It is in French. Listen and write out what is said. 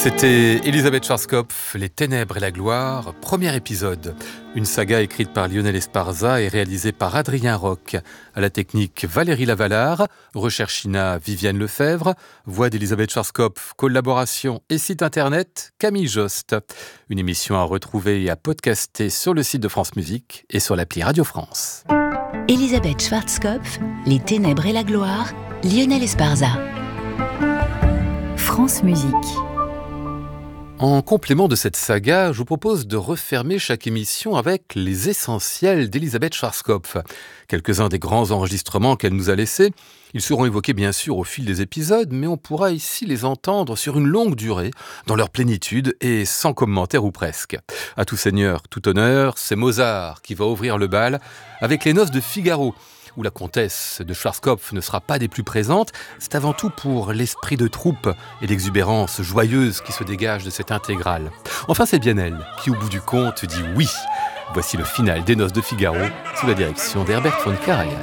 C'était Elisabeth Schwarzkopf, Les Ténèbres et la Gloire, premier épisode. Une saga écrite par Lionel Esparza et réalisée par Adrien Roch. À la technique, Valérie Lavalard, recherche INA, Viviane Lefebvre, voix d'Elisabeth Schwarzkopf, collaboration et site internet, Camille Jost. Une émission à retrouver et à podcaster sur le site de France Musique et sur l'appli Radio France. Elisabeth Schwarzkopf, Les Ténèbres et la Gloire, Lionel Esparza. France Musique. En complément de cette saga, je vous propose de refermer chaque émission avec les essentiels d'Elisabeth Schwarzkopf. Quelques-uns des grands enregistrements qu'elle nous a laissés. Ils seront évoqués bien sûr au fil des épisodes, mais on pourra ici les entendre sur une longue durée, dans leur plénitude et sans commentaire ou presque. À tout seigneur, tout honneur, c'est Mozart qui va ouvrir le bal avec les Noces de Figaro, où la comtesse de Schwarzkopf ne sera pas des plus présentes. C'est avant tout pour l'esprit de troupe et l'exubérance joyeuse qui se dégage de cette intégrale. Enfin, c'est bien elle qui, au bout du compte, dit oui. Voici le final des Noces de Figaro, sous la direction d'Herbert von Karajan.